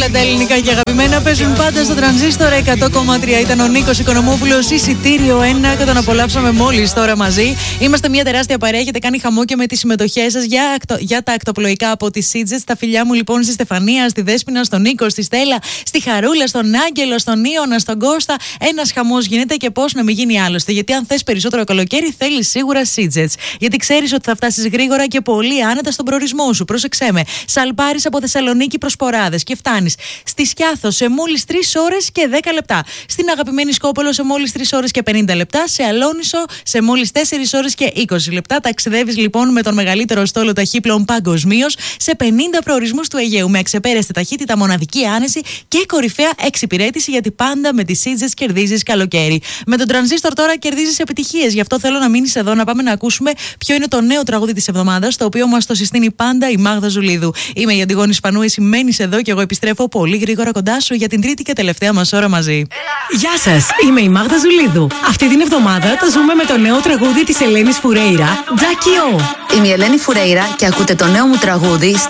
Όλα τα ελληνικά και αγαπημένα παίζουν πάντα στο τρανζίστορ 100,3. Ήταν ο Νίκος Οικονομόπουλος, εισιτήριο 1 και τον απολαύσαμε μόλις τώρα μαζί. Είμαστε μια τεράστια παρέα. Έχετε κάνει χαμό και με τις συμμετοχές σας για τα ακτοπλοϊκά από τις Σίτζετς. Τα φιλιά μου λοιπόν στη Στεφανία, στη Δέσποινα, στον Νίκο, στη Στέλλα, στη Χαρούλα, στον Άγγελο, στον Ιωνα, στον Κώστα. Ένας χαμός γίνεται και πώς να μην γίνει άλλωστε. Γιατί αν θες περισσότερο καλοκαίρι, θέλεις σίγουρα Σίτζετς. Γιατί ξέρεις ότι θα φτάσεις γρήγορα και πολύ άνετα στον προορισμό σου. Πρόσεξέ με. Σαλπάρεις από Θεσσαλονίκη προς Ποράδες και φτάνεις στη Σκιάθο σε μόλις 3 ώρες και 10 λεπτά. Στην αγαπημένη Σκόπολο σε μόλις 3 ώρες και 50 λεπτά. Σε Αλόνισο σε μόλις 4 ώρες και 20 λεπτά. Ταξιδεύεις λοιπόν με τον μεγαλύτερο στόλο ταχύπλων παγκοσμίως σε 50 προορισμούς του Αιγαίου. Με αξεπέραστη ταχύτητα, μοναδική άνεση και κορυφαία εξυπηρέτηση, γιατί πάντα με τις Σίτζετς κερδίζεις καλοκαίρι. Με τον τρανζίστορ τώρα κερδίζεις επιτυχίες. Γι' αυτό θέλω να μείνεις εδώ να πάμε να ακούσουμε ποιο είναι το νέο τραγούδι της εβδομάδας, το οποίο μας το συστήνει πάντα η Μάγδα Ζουλίδου. Είμαι η Αντιγόνη Σπανού, εσύ μένεις εδώ και εγώ επιστρέφω πολύ γρήγορα κοντά σου για την τρίτη και τελευταία μας ώρα μαζί. Γεια σας, είμαι η Μάγδα Ζουλίδου. Αυτή την εβδομάδα το ζούμε με το νέο τραγούδι της Ελένης Φουρέιρα, Τζάκι Ο. Είμαι η Ελένη Φουρέιρα και ακούτε το νέο μου τραγούδι